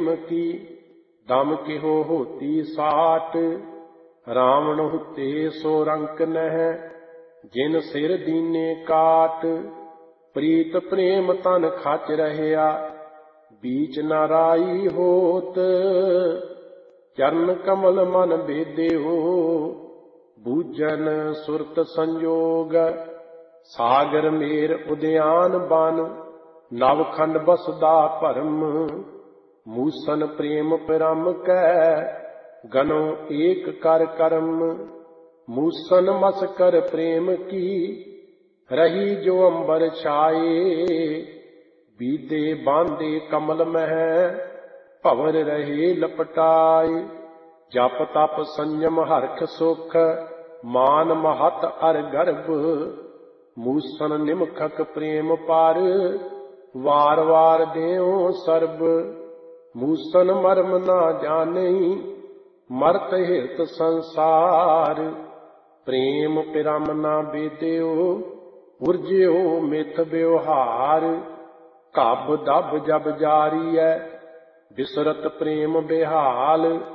प्रेम की दम केहो होती साट। रावण हुते सो रंक नह जिन सिर दीने काट। प्रीत प्रेम तन खच रहया बीच न राई होत। चरण कमल मन बेदेहो बूझन सुरत संयोग। सागर मेर उद्यान बन नवखंड बसदा भरम। मूसन प्रेम परम कै गनो एक कर करम। मूसन मस कर प्रेम की रही जो अंबर छाए। बीदे बांधे कमल मह भंवर रहे लपटाए। जप तप संयम हरख सुख मान महत अर गर्भ। मूसन निमखक प्रेम पर वार वार देओ सर्ब। मूसन मर्म ना जाने मरत हित संसार। प्रेम पिरम ना बेदेओ उर्जियो मिथ व्यवहार। कब दब जब जारी है बिसरत प्रेम बेहाल।